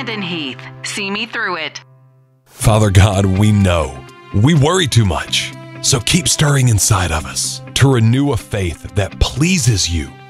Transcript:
Brandon Heath. See me through it. Father God, we know we worry too much. So keep stirring inside of us to renew a faith that pleases you